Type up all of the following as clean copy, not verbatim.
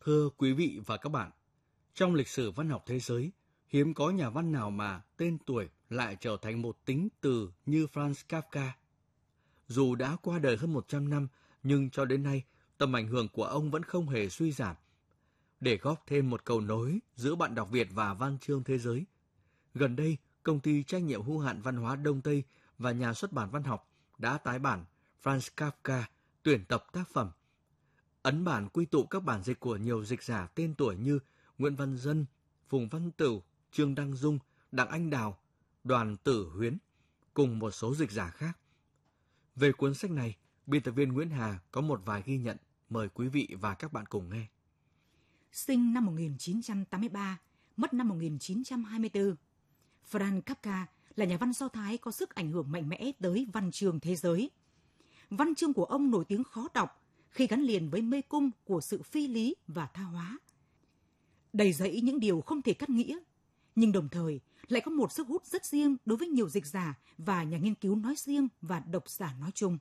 Thưa quý vị và các bạn, trong lịch sử văn học thế giới, hiếm có nhà văn nào mà tên tuổi lại trở thành một tính từ như Franz Kafka. Dù đã qua đời hơn 100 năm, nhưng cho đến nay, tầm ảnh hưởng của ông vẫn không hề suy giảm. Để góp thêm một cầu nối giữa bạn đọc Việt và văn chương thế giới, gần đây, công ty trách nhiệm hữu hạn văn hóa Đông Tây và nhà xuất bản văn học đã tái bản Franz Kafka, tuyển tập tác phẩm. Ấn bản quy tụ các bản dịch của nhiều dịch giả tên tuổi như Nguyễn Văn Dân, Phùng Văn Tửu, Trương Đăng Dung, Đặng Anh Đào, Đoàn Tử Huyến, cùng một số dịch giả khác. Về cuốn sách này, biên tập viên Nguyễn Hà có một vài ghi nhận, mời quý vị và các bạn cùng nghe. Sinh năm 1983, mất năm 1924, Franz Kafka là nhà văn Do Thái có sức ảnh hưởng mạnh mẽ tới văn chương thế giới. Văn chương của ông nổi tiếng khó đọc khi gắn liền với mê cung của sự phi lý và tha hóa. Đầy dẫy những điều không thể cắt nghĩa, nhưng đồng thời lại có một sức hút rất riêng đối với nhiều dịch giả và nhà nghiên cứu nói riêng và độc giả nói chung.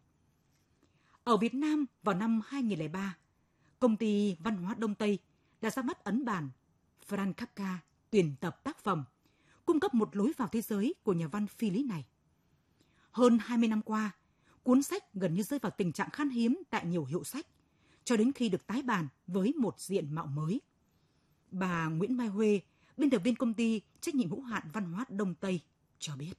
Ở Việt Nam vào năm 2003, công ty Văn hóa Đông Tây đã ra mắt ấn bản Franz Kafka tuyển tập tác phẩm, cung cấp một lối vào thế giới của nhà văn phi lý này. Hơn 20 năm qua, cuốn sách gần như rơi vào tình trạng khan hiếm tại nhiều hiệu sách, cho đến khi được tái bản với một diện mạo mới. Bà Nguyễn Mai Huê, biên tập viên công ty trách nhiệm hữu hạn văn hóa Đông Tây, cho biết.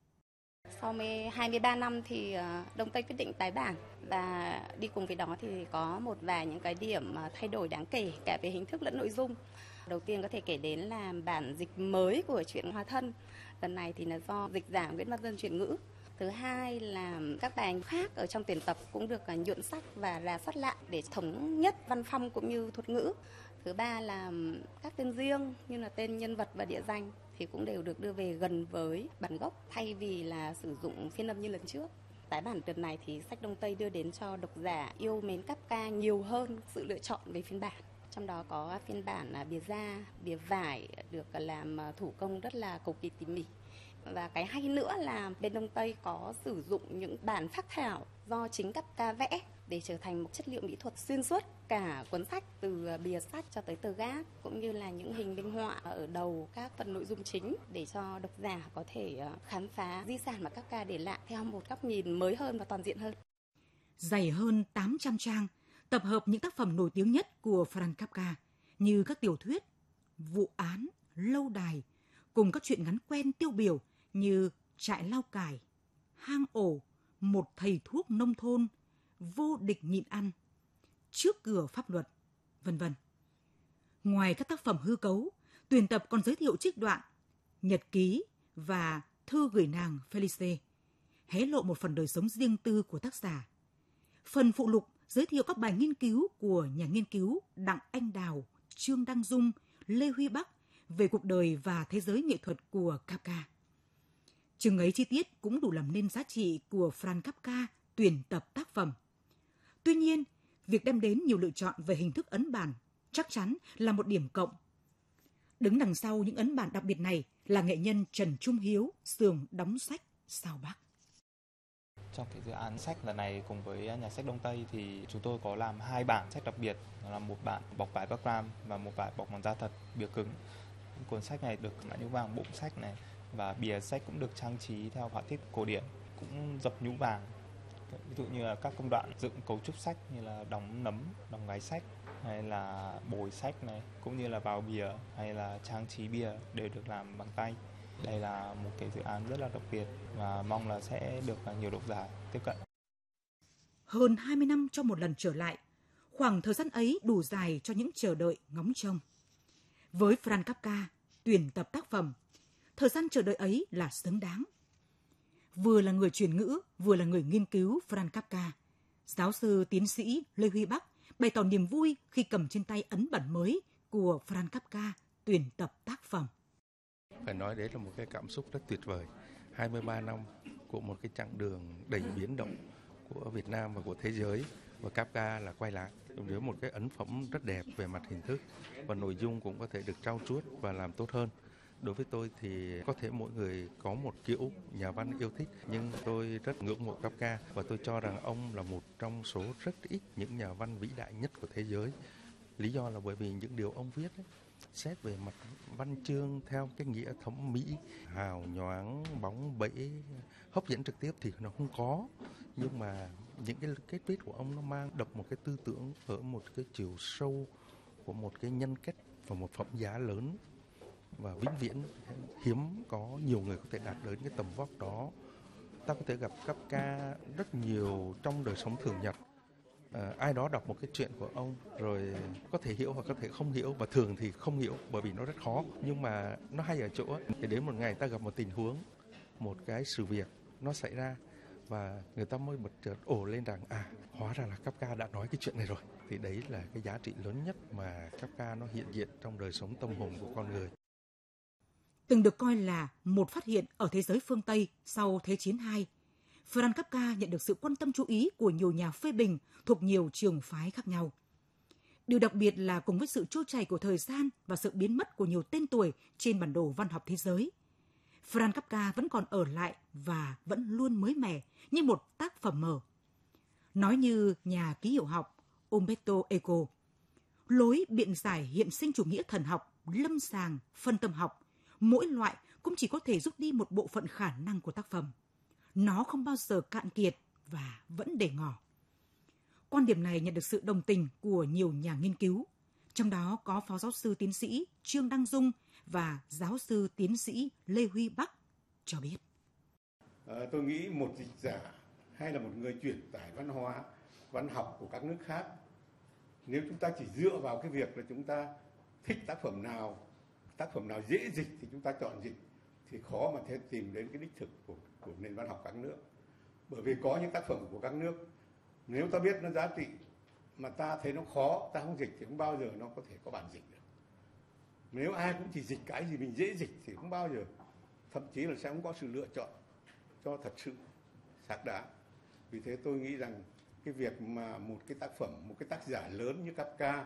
Sau 23 năm thì Đông Tây quyết định tái bản, và đi cùng với đó thì có một vài những cái điểm thay đổi đáng kể cả về hình thức lẫn nội dung. Đầu tiên có thể kể đến là bản dịch mới của truyện Hóa Thân. Lần này thì là do dịch giả Nguyễn Văn Dân chuyển ngữ. Thứ hai là các bài khác ở trong tuyển tập cũng được nhuộn sách và rà soát lại để thống nhất văn phong cũng như thuật ngữ. Thứ ba là các tên riêng như là tên nhân vật và địa danh thì cũng đều được đưa về gần với bản gốc thay vì là sử dụng phiên âm như lần trước. Tái bản đợt này thì sách Đông Tây đưa đến cho độc giả yêu mến Kafka nhiều hơn sự lựa chọn về phiên bản. Trong đó có phiên bản bìa da, bìa vải được làm thủ công rất là cầu kỳ tỉ mỉ. Và cái hay nữa là bên Đông Tây có sử dụng những bản phác thảo do chính Kafka vẽ để trở thành một chất liệu mỹ thuật xuyên suốt cả cuốn sách, từ bìa sách cho tới tờ gác, cũng như là những hình minh họa ở đầu các phần nội dung chính để cho độc giả có thể khám phá di sản mà Kafka để lại theo một góc nhìn mới hơn và toàn diện hơn. Dày hơn 800 trang, tập hợp những tác phẩm nổi tiếng nhất của Franz Kafka như các tiểu thuyết, vụ án, lâu đài, cùng các truyện ngắn quen tiêu biểu như Trại lao cải, Hang ổ, Một thầy thuốc nông thôn, Vô địch nhịn ăn, Trước cửa pháp luật, vân vân. Ngoài các tác phẩm hư cấu, tuyển tập còn giới thiệu trích đoạn, nhật ký và thư gửi nàng Felice, hé lộ một phần đời sống riêng tư của tác giả. Phần phụ lục giới thiệu các bài nghiên cứu của nhà nghiên cứu Đặng Anh Đào, Trương Đăng Dung, Lê Huy Bắc về cuộc đời và thế giới nghệ thuật của Kafka. Chừng ấy chi tiết cũng đủ làm nên giá trị của Franz Kafka tuyển tập tác phẩm. Tuy nhiên, việc đem đến nhiều lựa chọn về hình thức ấn bản chắc chắn là một điểm cộng. Đứng đằng sau những ấn bản đặc biệt này là nghệ nhân Trần Trung Hiếu, xưởng đóng sách Sao Bắc. Trong cái dự án sách lần này cùng với nhà sách Đông Tây thì chúng tôi có làm 2 bản sách đặc biệt, là một bản bọc vải background và một bản bọc bằng da thật bìa cứng. Cuốn sách này được mã nhũ vàng bụng sách này, và bìa sách cũng được trang trí theo họa tiết cổ điển, cũng dập nhũ vàng. Ví dụ như là các công đoạn dựng cấu trúc sách như là đóng nấm, đóng gói sách hay là bồi sách này, cũng như là vào bìa hay là trang trí bìa đều được làm bằng tay. Đây là một cái dự án rất là đặc biệt và mong là sẽ được nhiều độc giả tiếp cận. Hơn 20 năm cho một lần trở lại, khoảng thời gian ấy đủ dài cho những chờ đợi ngóng trông. Với Franz Kafka, tuyển tập tác phẩm, thời gian chờ đợi ấy là xứng đáng. Vừa là người truyền ngữ, vừa là người nghiên cứu Franz Kafka, giáo sư tiến sĩ Lê Huy Bắc bày tỏ niềm vui khi cầm trên tay ấn bản mới của Franz Kafka tuyển tập tác phẩm. Phải nói đấy là một cái cảm xúc rất tuyệt vời. 23 năm của một cái chặng đường đầy biến động của Việt Nam và của thế giới, và Kafka là quay lại với một cái ấn phẩm rất đẹp về mặt hình thức, và nội dung cũng có thể được trau chuốt và làm tốt hơn. Đối với tôi thì có thể mỗi người có một kiểu nhà văn yêu thích, nhưng tôi rất ngưỡng mộ Kafka và tôi cho rằng ông là một trong số rất ít những nhà văn vĩ đại nhất của thế giới. Lý do là bởi vì những điều ông viết ấy, xét về mặt văn chương theo cái nghĩa thẩm mỹ, hào nhoáng, bóng bẩy, hấp dẫn trực tiếp thì nó không có. Nhưng mà những cái viết của ông nó mang đậm một cái tư tưởng ở một cái chiều sâu của một cái nhân cách và một phẩm giá lớn và vĩnh viễn, hiếm có nhiều người có thể đạt đến cái tầm vóc đó. Ta có thể gặp Kafka rất nhiều trong đời sống thường nhật. Ai đó đọc một cái chuyện của ông rồi có thể hiểu hoặc có thể không hiểu, và thường thì không hiểu bởi vì nó rất khó. Nhưng mà nó hay ở chỗ thì đến một ngày ta gặp một tình huống, một cái sự việc nó xảy ra và người ta mới bật chợt ồ lên rằng hóa ra là Kafka đã nói cái chuyện này rồi. Thì đấy là cái giá trị lớn nhất mà Kafka nó hiện diện trong đời sống tâm hồn của con người. Từng được coi là một phát hiện ở thế giới phương Tây sau Thế chiến II, Franz Kafka nhận được sự quan tâm chú ý của nhiều nhà phê bình thuộc nhiều trường phái khác nhau. Điều đặc biệt là cùng với sự trôi chảy của thời gian và sự biến mất của nhiều tên tuổi trên bản đồ văn học thế giới, Franz Kafka vẫn còn ở lại và vẫn luôn mới mẻ như một tác phẩm mở. Nói như nhà ký hiệu học Umberto Eco, lối biện giải hiện sinh chủ nghĩa thần học, lâm sàng, phân tâm học, mỗi loại cũng chỉ có thể rút đi một bộ phận khả năng của tác phẩm. Nó không bao giờ cạn kiệt và vẫn để ngỏ. Quan điểm này nhận được sự đồng tình của nhiều nhà nghiên cứu, trong đó có Phó Giáo sư Tiến sĩ Trương Đăng Dung và Giáo sư Tiến sĩ Lê Huy Bắc cho biết. Tôi nghĩ một dịch giả hay là một người truyền tải văn hóa, văn học của các nước khác, nếu chúng ta chỉ dựa vào cái việc là chúng ta thích tác phẩm nào dễ dịch thì chúng ta chọn dịch, thì khó mà tìm đến cái đích thực của nền văn học các nước. Bởi vì có những tác phẩm của các nước, nếu ta biết nó giá trị mà ta thấy nó khó, ta không dịch thì không bao giờ nó có thể có bản dịch được. Nếu ai cũng chỉ dịch cái gì mình dễ dịch thì không bao giờ, thậm chí là sẽ không có sự lựa chọn cho thật sự xác đáng. Vì thế tôi nghĩ rằng cái việc mà một cái tác phẩm, một cái tác giả lớn như Kafka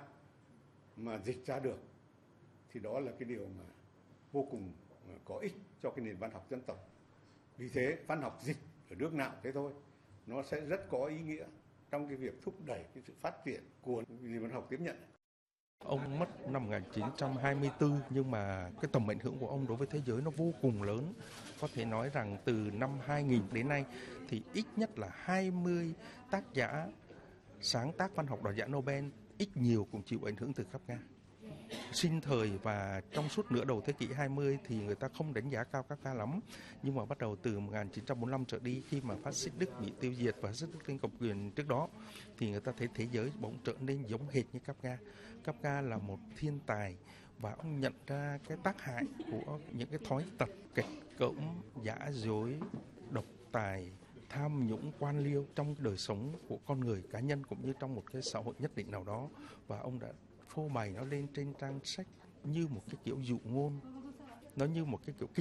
mà dịch ra được thì đó là cái điều mà vô cùng có ích cho cái nền văn học dân tộc. Vì thế văn học dịch ở nước nào thế thôi, nó sẽ rất có ý nghĩa trong cái việc thúc đẩy cái sự phát triển của nền văn học tiếp nhận. Ông mất năm 1924 nhưng mà cái tầm ảnh hưởng của ông đối với thế giới nó vô cùng lớn. Có thể nói rằng từ năm 2000 đến nay thì ít nhất là 20 tác giả sáng tác văn học đoạt giải Nobel ít nhiều cũng chịu ảnh hưởng từ Kafka. Sinh thời và trong suốt nửa đầu thế kỷ 20 thì người ta không đánh giá cao Kafka lắm. Nhưng mà bắt đầu từ 1945 trở đi, khi mà phát xít Đức bị tiêu diệt và phát xít Đức lên cầm quyền trước đó, thì người ta thấy thế giới bỗng trở nên giống hệt như Kafka. Kafka là một thiên tài và ông nhận ra cái tác hại của những cái thói tật kịch cỡm, giả dối, độc tài, tham nhũng, quan liêu trong đời sống của con người cá nhân cũng như trong một cái xã hội nhất định nào đó. Và ông đã phô bày nó lên trên trang sách như một cái kiểu dụ ngôn, nó như một cái kiểu kịch